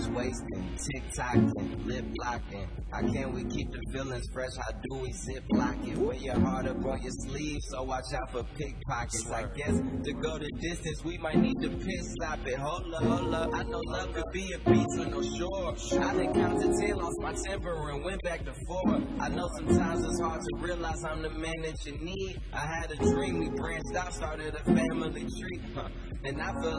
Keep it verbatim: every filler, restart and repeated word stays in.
watch wasting, tick-tocking, lip locking. How can we keep the feelings fresh? How do we zip lock it? Wear your heart up on your sleeve, so watch out for pickpockets. I guess to go the distance, we might need to pit stop it. Hold up, hold up. I know love could be a beach with no shore. I done counted ten, lost my temper and went back to four. I know sometimes it's hard to realize I'm the man that you need. I had a dream, we branched out, started a family tree. And I feel